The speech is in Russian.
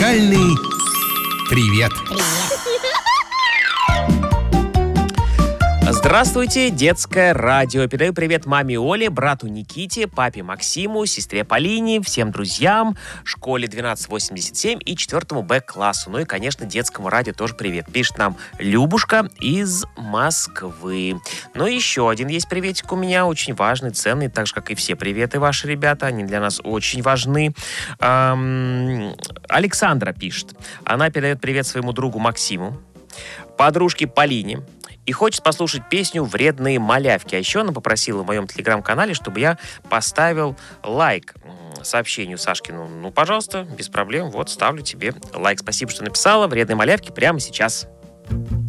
Музыкальный привет. Здравствуйте, детское радио. Передаю привет маме Оле, брату Никите, папе Максиму, сестре Полине, всем друзьям, школе 1287 и 4 Б-классу. Ну и, конечно, детскому радио тоже привет. Пишет нам Любушка из Москвы. Ну и еще один есть приветик у меня, очень важный, ценный, так же, как и все приветы ваши, ребята. Они для нас очень важны. Александра пишет. Она передает привет своему другу Максиму, подружке Полине, и хочет послушать песню «Вредные малявки». А еще она попросила в моем телеграм-канале, чтобы я поставил лайк сообщению Сашкину. Ну, пожалуйста, без проблем. Вот, ставлю тебе лайк. Спасибо, что написала. «Вредные малявки» прямо сейчас.